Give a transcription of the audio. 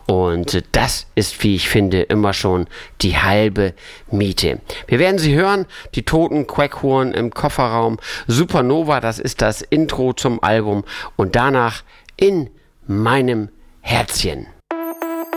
Und das ist, wie ich finde, immer schon die halbe Miete. Wir werden sie hören, die Toten, Queckhorn im Kofferraum, Supernova, das ist das Intro zum Album und danach In meinem Herzchen.